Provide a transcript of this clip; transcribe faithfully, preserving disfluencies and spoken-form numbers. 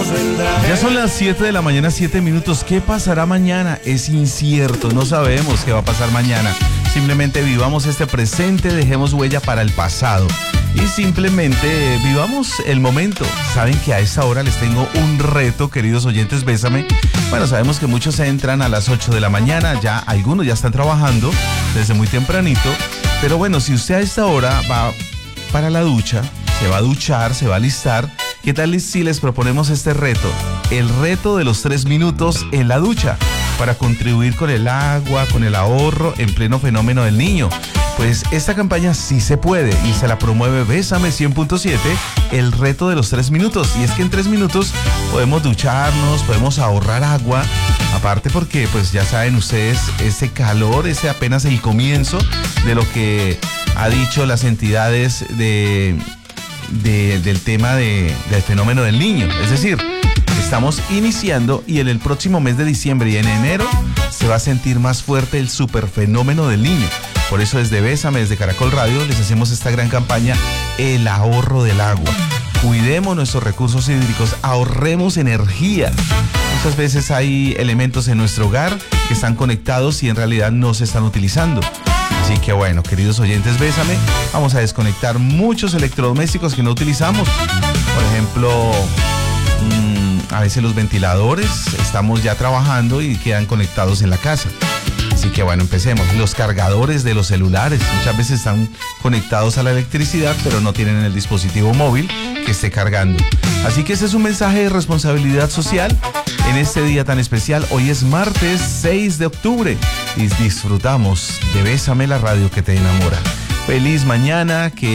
Ya son las siete de la mañana, siete minutos. ¿Qué pasará mañana? Es incierto, no sabemos qué va a pasar mañana. Simplemente vivamos este presente, dejemos huella para el pasado. Y simplemente vivamos el momento. Saben que a esta hora les tengo un reto, queridos oyentes, Bésame. Bueno, sabemos que muchos entran a las ocho de la mañana, ya algunos ya están trabajando desde muy tempranito. Pero bueno, si usted a esta hora va para la ducha, se va a duchar, se va a alistar, ¿qué tal si les proponemos este reto? El reto de los tres minutos en la ducha, para contribuir con el agua, con el ahorro en pleno fenómeno del niño. Pues esta campaña sí se puede y se la promueve Bésame cien punto siete, el reto de los tres minutos. Y es que en tres minutos podemos ducharnos, podemos ahorrar agua. Aparte porque, pues ya saben ustedes, ese calor, ese apenas el comienzo de lo que ha dicho las entidades de, de, del tema de, del fenómeno del niño. Es decir, estamos iniciando y en el próximo mes de diciembre y en enero se va a sentir más fuerte el superfenómeno del niño. Por eso desde Bésame, desde Caracol Radio, les hacemos esta gran campaña, el ahorro del agua. Cuidemos nuestros recursos hídricos, ahorremos energía. Muchas veces hay elementos en nuestro hogar que están conectados y en realidad no se están utilizando. Así que bueno, queridos oyentes, Bésame, vamos a desconectar muchos electrodomésticos que no utilizamos. Por ejemplo, mmm, a veces los ventiladores, estamos ya trabajando y quedan conectados en la casa. Así que bueno, empecemos. Los cargadores de los celulares muchas veces están conectados a la electricidad, pero no tienen el dispositivo móvil que esté cargando. Así que ese es un mensaje de responsabilidad social en este día tan especial. Hoy es martes seis de octubre y disfrutamos de Bésame, la radio que te enamora. Feliz mañana, que